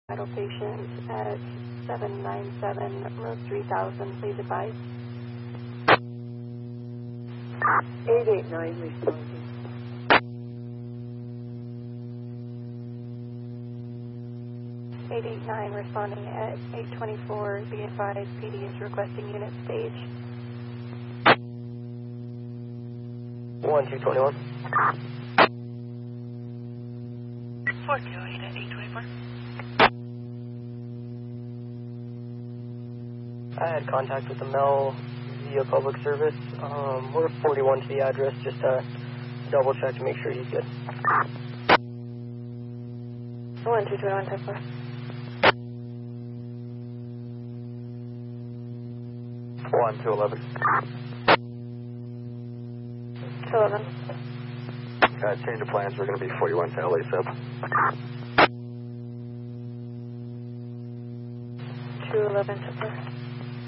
Vital patient at 797 row 3000, please advise. 889 responding. 889 responding at 824, be advised PD is requesting unit stage. 1221. 428 at 824. I had contact with the Mel via public service. We're 41 to the address, just double check to make sure he's good. 1221, 10-4. 211. 211. Change of plans, we're going to be 41 to LA sub. 211, 10-4.